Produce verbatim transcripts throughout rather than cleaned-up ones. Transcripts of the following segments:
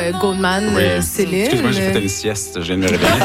euh, Goldman, Oui. euh, Céline. Excuse-moi, j'ai fait une sieste. Je viens de me réveiller.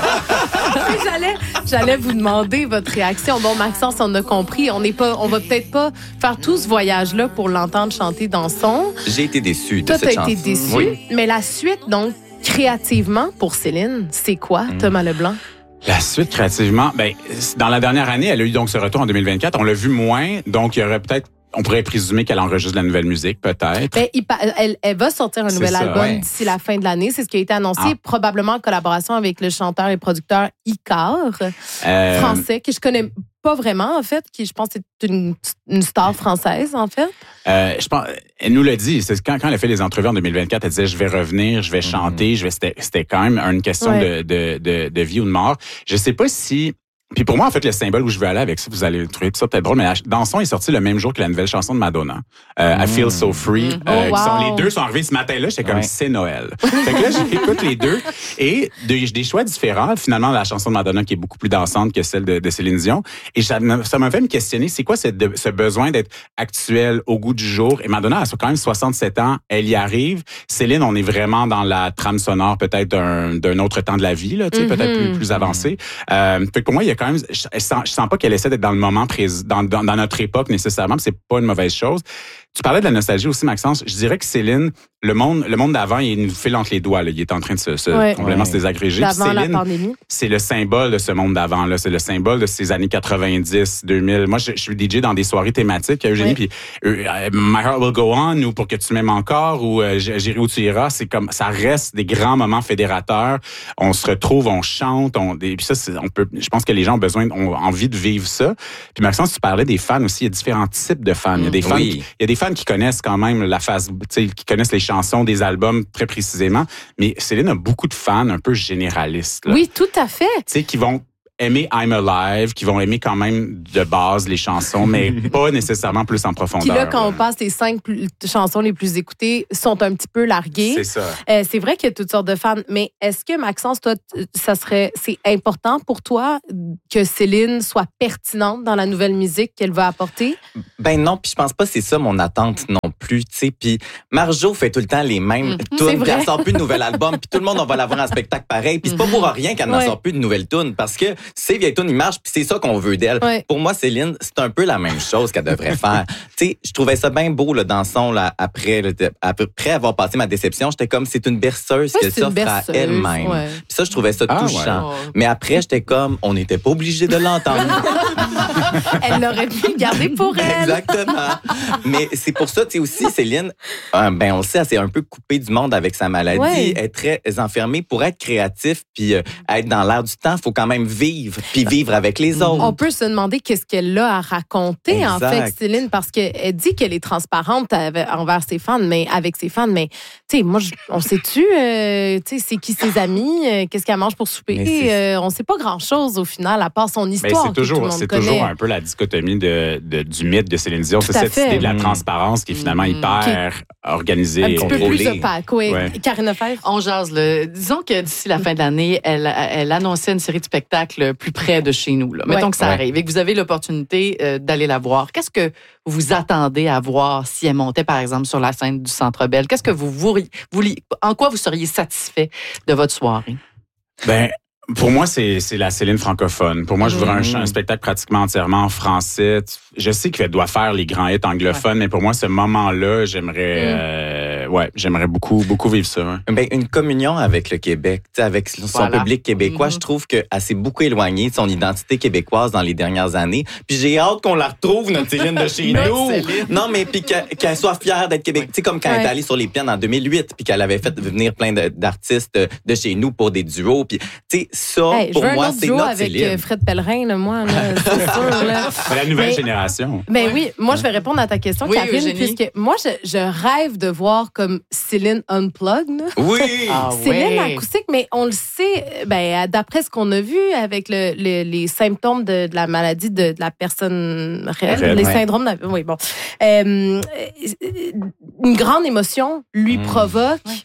j'allais, j'allais vous demander votre réaction. Bon, Maxence, on a compris. On n'est pas, on va peut-être pas faire tout ce voyage-là pour l'entendre chanter dans son. J'ai été déçue de Toi, cette t'as chanson. été déçu. Oui. Mais la suite, donc, créativement, pour Céline, c'est quoi, Mm. Thomas Leblanc? La suite, créativement, ben, dans la dernière année, elle a eu donc ce retour en deux mille vingt-quatre. On l'a vu moins, donc il y aurait peut-être, on pourrait présumer qu'elle enregistre de la nouvelle musique, peut-être. Ben, il pa- elle, elle va sortir un C'est nouvel ça, album ouais. d'ici la fin de l'année. C'est ce qui a été annoncé, Ah. probablement en collaboration avec le chanteur et producteur Icar, Euh, français, que je connais pas vraiment, en fait, qui, je pense, est une, une star française, en fait. Euh, je pense, elle nous l'a dit. C'est quand, quand elle a fait les entrevues en deux mille vingt-quatre, elle disait je vais revenir, je vais chanter. Je vais. C'était, c'était quand même une question Ouais. de, de, de, de vie ou de mort. Je sais pas si. Puis pour moi, en fait, le symbole où je veux aller avec ça, vous allez trouver ça peut-être drôle, mais la Danson est sorti le même jour que la nouvelle chanson de Madonna, euh, I Feel So Free. Mm. euh, Oh, qui sont, wow. les deux sont arrivés ce matin-là. J'étais comme Ouais. c'est Noël. Fait que là, j'écoute les deux et de- des choix différents. Finalement, la chanson de Madonna qui est beaucoup plus dansante que celle de, de Céline Dion. Et ça m'a ça m'a fait me questionner, c'est quoi cette, de- ce besoin d'être actuel au goût du jour? Et Madonna, elle a quand même soixante-sept ans, elle y arrive. Céline, on est vraiment dans la trame sonore peut-être d'un, d'un autre temps de la vie, là, tu sais, Mm-hmm. peut-être plus, plus avancé. Euh, fait que pour moi, il y a quand même, je, je sens, je sens pas qu'elle essaie d'être dans le moment présent, dans, dans, dans notre époque nécessairement, puis c'est pas une mauvaise chose. Tu parlais de la nostalgie aussi, Maxence. Je dirais que Céline, le monde, le monde d'avant, il nous file entre les doigts. Là. Il est en train de se, se Ouais. complètement Ouais. se désagréger. Puis D'avant la Céline, pandémie. c'est le symbole de ce monde d'avant. Là. C'est le symbole de ces années quatre-vingt-dix, deux mille. Moi, je, je suis D J dans des soirées thématiques, Eugénie, Ouais. puis euh, My Heart Will Go On, ou Pour que tu m'aimes encore, ou euh, J'irai où tu iras. C'est comme, ça reste des grands moments fédérateurs. On se retrouve, on chante, on, et puis ça, c'est, on peut, je pense que les gens ont besoin, ont envie de vivre ça. Puis Maxence, tu parlais des fans aussi. Il y a différents types de fans. Il y a des fans, Oui. qui, il y a des fans qui connaissent quand même la phase, tu sais, qui connaissent les chansons des albums très précisément. Mais Céline a beaucoup de fans un peu généralistes. Là. Oui, tout à fait. Tu sais, qui vont aimer I'm Alive, qui vont aimer quand même de base les chansons, mais pas nécessairement plus en profondeur. Puis là, quand là. on passe les cinq plus- chansons les plus écoutées, sont un petit peu larguées. C'est ça. Euh, c'est vrai qu'il y a toutes sortes de fans, mais est-ce que, Maxence, toi, t- ça serait, c'est important pour toi que Céline soit pertinente dans la nouvelle musique qu'elle va apporter? Ben non, puis je pense pas que c'est ça mon attente non plus, tu sais. Puis Marjo fait tout le temps les mêmes c'est tunes, puis vrai. elle sort plus de nouvel album, puis tout le monde on va la voir en spectacle pareil. Puis c'est pas pour rien qu'elle n'en Ouais. sort plus de nouvelles tunes, parce que ces vieilles tunes, ils marchent, puis c'est ça qu'on veut d'elle. Ouais. Pour moi, Céline, c'est un peu la même chose qu'elle devrait faire. Tu sais, je trouvais ça bien beau, là, dans son, là, après, là, de- après avoir passé ma déception, j'étais comme, c'est une berceuse Ouais, qu'elle c'est une s'offre à berceuse, elle-même. ouais. Puis ça, je trouvais ça Ah, touchant. ouais. Mais après, j'étais comme, on n'était pas obligé de l'entendre. Elle l'aurait pu garder pour elle. Exactement. Mais c'est pour ça, tu sais, aussi, Céline, euh, ben, on le sait, elle s'est un peu coupée du monde avec sa maladie. Ouais. Elle est très enfermée. Pour être créatif puis euh, être dans l'air du temps, il faut quand même vivre, puis vivre avec les autres. On peut se demander qu'est-ce qu'elle a à raconter, en Exact. fait, Céline, parce qu'elle dit qu'elle est transparente avec- envers ses fans, mais avec ses fans, mais, tu sais, moi, je- on sait-tu, euh, tu sais, c'est qui ses amis, euh, qu'est-ce qu'elle mange pour souper, Mais c'est- euh, on sait pas grand-chose, au final, à part son Mais histoire c'est que tout le toujours, monde c'est connaît. toujours un peu la dichotomie de, de- du mythe de Céline Dion. Tout C'est à cette fait. idée de la Mm. transparence qui est finalement Mm. hyper organisée. Un petit peu contrôlée. plus opaque, oui. Ouais. Karine Lefebvre? On jase, là. Disons que d'ici la fin de l'année, elle, elle annonçait une série de spectacles plus près de chez nous. Là. Mettons Ouais. que ça Ouais. arrive et que vous avez l'opportunité euh, d'aller la voir. Qu'est-ce que vous attendez à voir si elle montait, par exemple, sur la scène du Centre Bell? Qu'est-ce que vous vouriez, vouliez- en quoi vous seriez satisfait de votre soirée? Ben, pour moi, c'est, c'est la Céline francophone. Pour moi, je voudrais un, Mhm. ch- un spectacle pratiquement entièrement en français. Je sais qu'elle doit faire les grands hits anglophones, mais pour moi, ce moment-là, j'aimerais, Mm. euh, ouais, j'aimerais beaucoup, beaucoup vivre ça. hein. Ben, une communion avec le Québec, tu sais, avec son Voilà. public québécois. Mhm. Je trouve qu'elle s'est beaucoup éloignée de son identité québécoise dans les dernières années. Puis j'ai hâte qu'on la retrouve, notre Céline de chez Notre nous. Céline. Non, mais puis qu'elle, qu'elle soit fière d'être québécoise. Tu sais, comme quand elle Ouais. est allée sur les pianos en deux mille huit, puis qu'elle avait fait venir plein de- d'artistes de chez nous pour des duos. Puis, tu sais, ça, Hey, je pour veux un moi, autre c'est duo notre avec Céline. euh, Fred Pellerin, là, moi, là, c'est sûr. Là. Mais la nouvelle Mais- génération. Ben oui, moi, je vais répondre à ta question, Oui, Karine, Eugénie. puisque moi, je, je rêve de voir comme Céline Unplugged. là. Oui! Ah Céline ouais. acoustique, mais on le sait, ben, d'après ce qu'on a vu avec le, le- les symptômes de, de la maladie de, de la personne réelle, Réelle, les ouais. syndromes, de- oui, bon. Euh, une grande émotion lui Mm. provoque Ouais.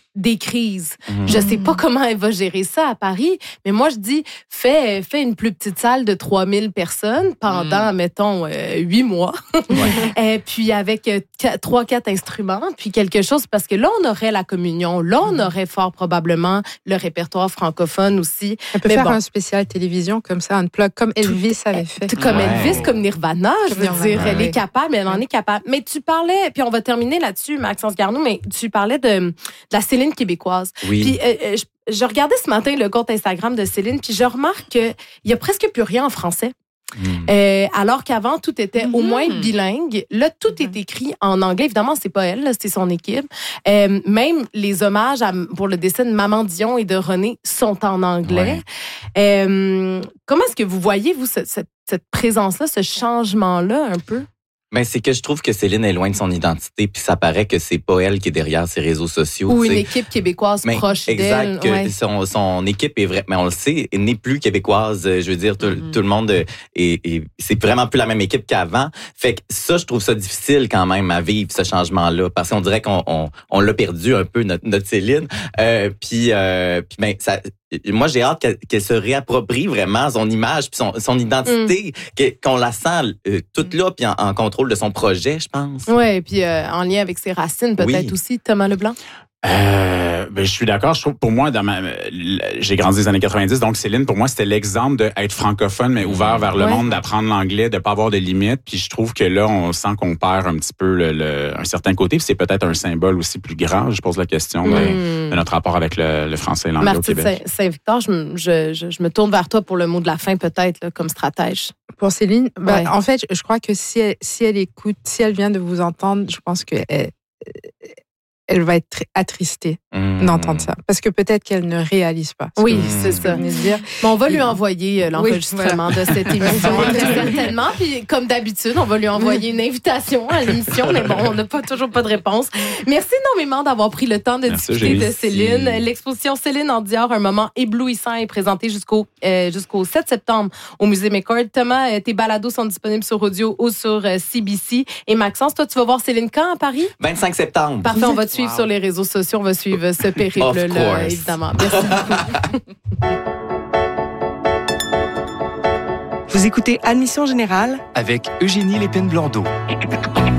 des crises. Mhm. Je sais pas comment elle va gérer ça à Paris, mais moi, je dis, fais, fais une plus petite salle de trois mille personnes pendant, Mm. mettons, huit mois. Ouais. Et puis avec euh, trois, quatre instruments, puis quelque chose, parce que là, on aurait la communion. Là, on aurait fort probablement le répertoire francophone aussi. Elle peut Mais faire bon. un spécial télévision comme ça, un plug, comme Elvis avait fait. Tout comme Ouais. Elvis, comme Nirvana, je Comme veux Nirvana, dire, elle oui. est capable, elle en est capable. Mais tu parlais, puis on va terminer là-dessus, Maxence Garneau, mais tu parlais de, de la Céline québécoise. Oui. Puis euh, euh, je, je regardais ce matin le compte Instagram de Céline, puis je remarque qu'il y a presque plus rien en français. Mm. Euh, alors qu'avant, tout était au Mhm. moins bilingue. Là, tout est écrit en anglais. Évidemment, c'est pas elle, là, c'est son équipe. Euh, même les hommages à- pour le décès de Maman Dion et de René sont en anglais. Euh, comment est-ce que vous voyez, vous, cette, cette, cette présence-là, ce changement-là, un peu? Ben, c'est que je trouve que Céline est loin de son identité, puis ça paraît que c'est pas elle qui est derrière ses réseaux sociaux. Ou tu une sais. équipe québécoise Mais proche d'elle. exact, que Ouais. son, son équipe est vrai, mais on le sait, n'est plus québécoise. euh, Je veux dire, tout, Mhm. tout le monde est, est- c'est vraiment plus la même équipe qu'avant. Fait que ça, je trouve ça difficile quand même à vivre ce changement-là, parce qu'on dirait qu'on on, on l'a perdu un peu notre, notre Céline. Euh, puis, euh, puis ben ça. Moi, j'ai hâte qu'elle, qu'elle se réapproprie vraiment son image puis son, son identité, que- qu'on la sent euh, toute là puis en, en contrôle de son projet, je pense. Ouais, et puis euh, en lien avec ses racines, peut-être Oui. aussi, Thomas Leblanc. Euh, ben, je suis d'accord. Je trouve, pour moi, dans ma, j'ai grandi dans les années quatre-vingt-dix, donc Céline, pour moi, c'était l'exemple d'être francophone, mais ouvert vers le Ouais. monde, d'apprendre l'anglais, de pas avoir de limites. Puis je trouve que là, on sent qu'on perd un petit peu le, le- un certain côté. Puis c'est peut-être un symbole aussi plus grand. Je pose la question de, Mm. de notre rapport avec le, le français et l'anglais au Martine Québec. Saint- Saint-Victor, je, me- je, je, je me tourne vers toi pour le mot de la fin, peut-être, là, comme stratège. Pour Céline, ben, Ouais. en fait, je crois que si elle, si elle écoute, si elle vient de vous entendre, je pense qu'elle elle va être très attristée Mm. d'entendre ça. Parce que peut-être qu'elle ne réalise pas. ce Oui, que- c'est ce que ça. vous venez de dire. Mais on va lui Et- envoyer euh, l'enregistrement Oui, de cette émission, très certainement. Puis, comme d'habitude, on va lui envoyer une invitation à l'émission. Mais bon, on n'a pas toujours pas de réponse. Merci énormément d'avoir pris le temps de Merci, discuter de Julie. Céline. L'exposition Céline en Dior, un moment éblouissant, est présentée jusqu'au euh, jusqu'au sept septembre au Musée McCord. Thomas, euh, tes balados sont disponibles sur audio ou sur euh, C B C. Et Maxence, toi, tu vas voir Céline quand à Paris? vingt-cinq septembre. Parfait, on va te suivre Wow. sur les réseaux sociaux. On va suivre ce périple-là, Of course. évidemment. Merci beaucoup. Vous écoutez Admission Générale avec Eugénie Lépine-Blondeau.